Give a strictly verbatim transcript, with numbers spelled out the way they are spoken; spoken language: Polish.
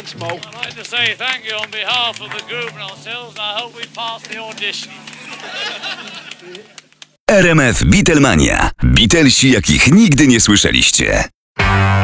Thanks, Mo. I'd like to say thank you on behalf of the group and ourselves, and I hope we pass the audition. R M F Beatlemania. Beatlesi, jakich nigdy nie słyszeliście.